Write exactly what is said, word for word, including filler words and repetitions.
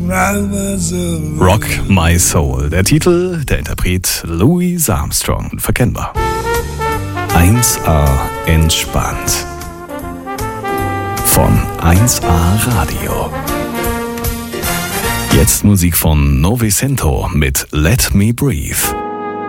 Rock My Soul. Der Titel, der Interpret Louis Armstrong. Unverkennbar. eins A entspannt. Von eins A Radio. Jetzt Musik von Novecento mit Let Me Breathe.